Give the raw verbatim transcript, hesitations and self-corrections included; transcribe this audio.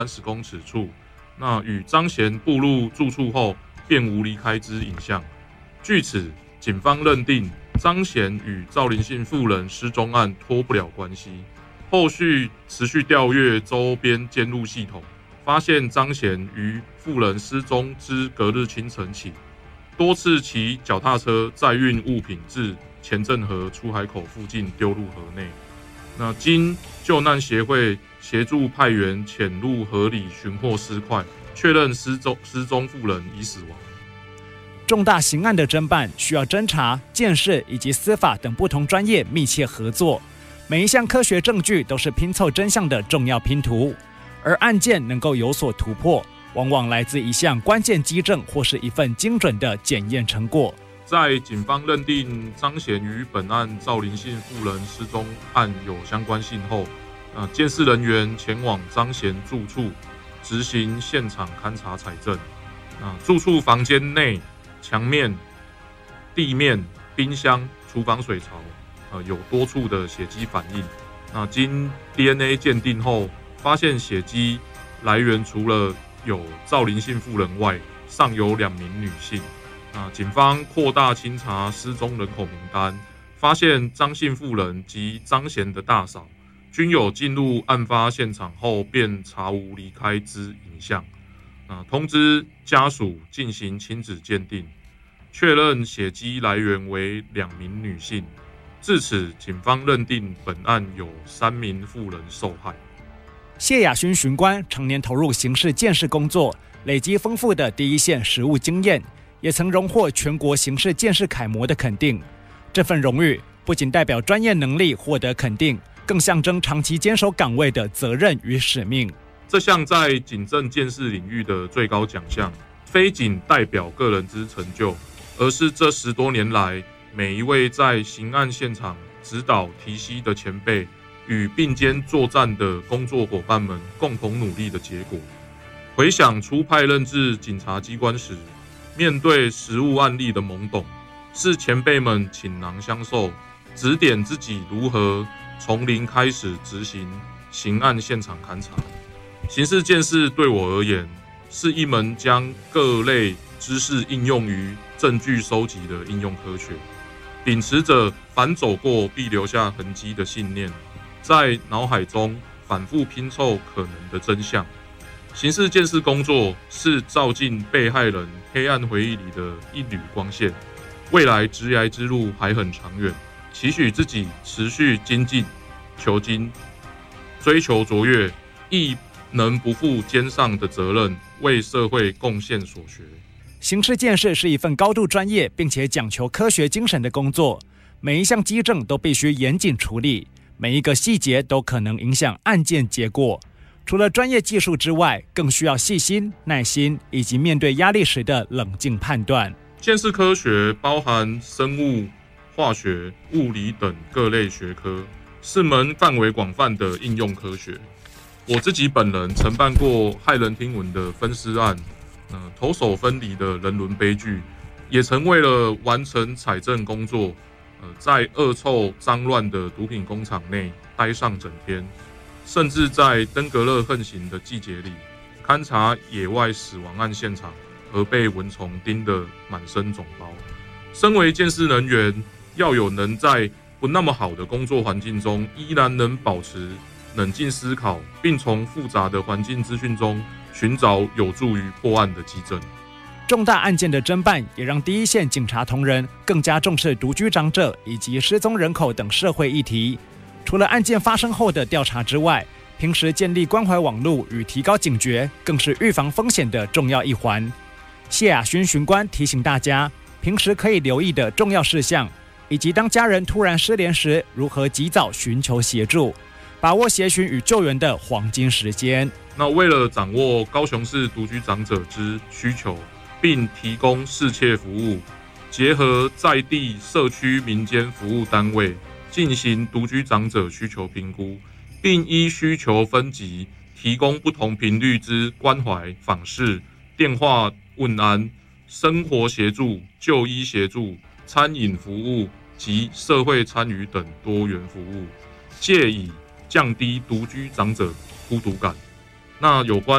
三十公尺处，那与张贤步入住处后，便无离开之影像。据此，警方认定张贤与赵林姓妇人失踪案脱不了关系。后续持续调阅周边监录系统，发现张贤于妇人失踪之隔日清晨起，多次骑脚踏车载运物品至前镇河出海口附近丢入河内。那经救难协会协助派员潜入河里寻获尸块，确认失踪失踪妇人已死亡。 重大刑案的侦办需要侦查、鉴识以及司法等不同专业密切合作。每一项科学证据都是拼凑真相的重要拼图，而案件能够有所突破，往往来自一项关键基证或是一份精准的检验成果。 在警方认定张贤与本案赵林姓妇人失踪案有相关性后，呃，监视人员前往张贤住处执行现场勘查采证。呃，住处房间内墙面、地面、冰箱、厨房水槽。呃，有多处的血迹反应，那经 D N A 鉴定后，发现血迹来源除了有赵林姓妇人外，尚有两名女性。那警方扩大清查失踪人口名单，发现张姓妇人及张贤的大嫂均有进入案发现场后便查无离开之影像。那通知家属进行亲子鉴定，确认血迹来源为两名女性。至此，警方认定本案有三名妇人受害。 谢雅勋巡官常年投入刑事鉴识工作，累积丰富的第一线实务经验，也曾荣获全国刑事鉴识楷模的肯定。这份荣誉不仅代表专业能力获得肯定，更象征长期坚守岗位的责任与使命。 这项在警政鉴识领域的最高奖项，非仅代表个人之成就，而是这十多年来每一位在刑案现场指导提携的前辈与并肩作战的工作伙伴们共同努力的结果。回想初派任至警察机关时，面对实务案例的懵懂，是前辈们倾囊相授，指点自己如何从零开始执行刑案现场勘查。刑事鉴识对我而言，是一门将各类知识应用于证据收集的应用科学。秉持着凡走过必留下痕迹的信念，在脑海中反复拼凑可能的真相。刑事鉴识工作是照进被害人黑暗回忆里的一缕光线。未来职涯之路还很长远，期许自己持续精进、求精、追求卓越，亦能不负肩上的责任，为社会贡献所学。 刑事鉴识是一份高度专业并且讲求科学精神的工作，每一项基证都必须严谨处理，每一个细节都可能影响案件结果。除了专业技术之外，更需要细心、耐心以及面对压力时的冷静判断。 鉴识科学包含生物、化学、物理等各类学科，是门范围广泛的应用科学。我自己本人曾办过骇人听闻的分尸案，呃，头手分离的人伦悲剧，也曾为了完成采证工作，呃，在恶臭脏乱的毒品工厂内待上整天，甚至在登革热横行的季节里，勘察野外死亡案现场，而被蚊虫叮得满身肿包。身为鉴识人员，要有能在不那么好的工作环境中，依然能保持冷静思考，并从复杂的环境资讯中寻找有助于破案的基证。 重大案件的侦办也让第一线警察同仁更加重视独居长者以及失踪人口等社会议题。除了案件发生后的调查之外，平时建立关怀网络与提高警觉，更是预防风险的重要一环。谢雅勋巡官提醒大家，平时可以留意的重要事项，以及当家人突然失联时，如何及早寻求协助，把握协寻与救援的黄金时间。 那为了掌握高雄市独居长者之需求，并提供适切服务，结合在地社区民间服务单位进行独居长者需求评估，并依需求分级提供不同频率之关怀、访视、电话问安、生活协助、就医协助、餐饮服务及社会参与等多元服务，借以降低独居长者孤独感。那有关